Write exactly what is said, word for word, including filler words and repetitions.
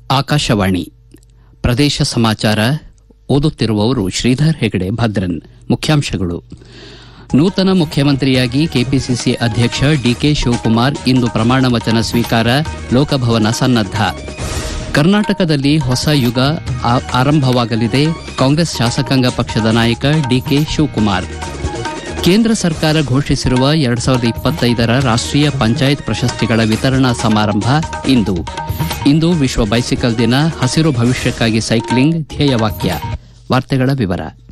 ಆಕಾಶವಾಣಿ ಪ್ರದೇಶ ಸಮಾಚಾರ ಓದುತ್ತಿರುವವರು ಶ್ರೀಧರ್ ಹೆಗಡೆ ಭದ್ರನ್. ಮುಖ್ಯಾಂಶಗಳು. ನೂತನ ಮುಖ್ಯಮಂತ್ರಿಯಾಗಿ ಕೆಪಿಸಿಸಿ ಅಧ್ಯಕ್ಷ ಡಿಕೆ ಶಿವಕುಮಾರ್ ಇಂದು ಪ್ರಮಾಣ ವಚನ ಸ್ವೀಕಾರ, ಲೋಕಭವನ ಸನ್ನದ್ದ. ಕರ್ನಾಟಕದಲ್ಲಿ ಹೊಸ ಯುಗ ಆರಂಭವಾಗಲಿದೆ, ಕಾಂಗ್ರೆಸ್ ಶಾಸಕಾಂಗ ಪಕ್ಷದ ನಾಯಕ ಡಿಕೆ ಶಿವಕುಮಾರ್. ಕೇಂದ್ರ ಸರ್ಕಾರ ಘೋಷಿಸಿರುವ ಎರಡು ಸಾವಿರದ ಇಪ್ಪತ್ತೈದರ ರಾಷ್ಟೀಯ ಪಂಚಾಯತ್ ಪ್ರಶಸ್ತಿಗಳ ವಿತರಣಾ ಸಮಾರಂಭ ಇಂದು. ಇಂದು ವಿಶ್ವ ಬೈಸಿಕಲ್ ದಿನ, ಹಸಿರು ಭವಿಷ್ಯಕ್ಕಾಗಿ ಸೈಕ್ಲಿಂಗ್ ಧ್ಯೇಯವಾಕ್ಯ. ವಾರ್ತೆಗಳ ವಿವರ.